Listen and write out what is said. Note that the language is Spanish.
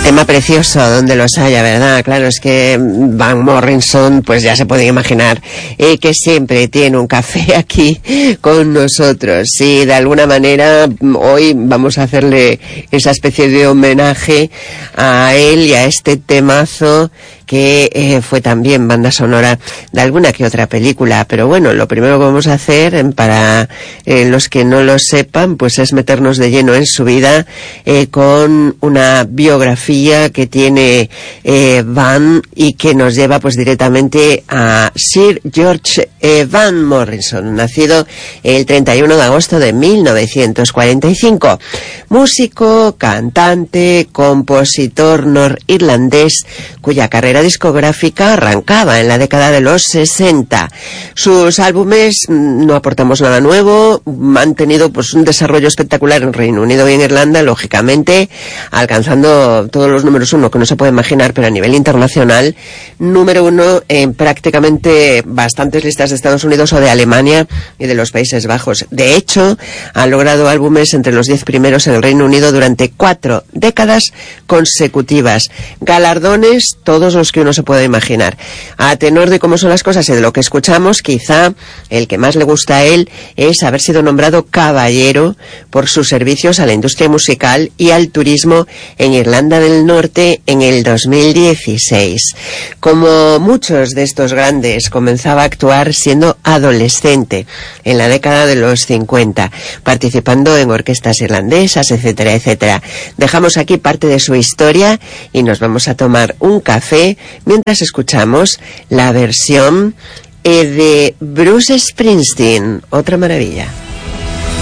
Tema precioso, donde los haya, ¿verdad? Claro, es que Van Morrison, pues ya se pueden imaginar que siempre tiene un café aquí con nosotros. Y de alguna manera hoy vamos a hacerle esa especie de homenaje a él y a este temazo que fue también banda sonora de alguna que otra película. Pero bueno, lo primero que vamos a hacer, para los que no lo sepan, pues es meternos de lleno en su vida con una biografía que tiene Van y que nos lleva pues directamente a Sir George Van Morrison, nacido el 31 de agosto de 1945. Músico, cantante, compositor norirlandés cuya carrera discográfica arrancaba en la década de los 60. Sus álbumes no aportamos nada nuevo, han tenido pues un desarrollo espectacular en Reino Unido y en Irlanda, lógicamente, alcanzando todos los números uno que no se puede imaginar, pero a nivel internacional, número uno en prácticamente bastantes listas de Estados Unidos o de Alemania y de los Países Bajos. De hecho, ha logrado álbumes entre los 10 primeros en el Reino Unido durante 4 décadas consecutivas. Galardones, todos los que uno se puede imaginar. A tenor de cómo son las cosas y de lo que escuchamos, quizá el que más le gusta a él es haber sido nombrado caballero por sus servicios a la industria musical y al turismo en Irlanda del Norte en el 2016. Como muchos de estos grandes, comenzaba a actuar siendo adolescente en la década de los 50, participando en orquestas irlandesas, etcétera, etcétera. Dejamos aquí parte de su historia y nos vamos a tomar un café mientras escuchamos la versión de Bruce Springsteen, otra maravilla.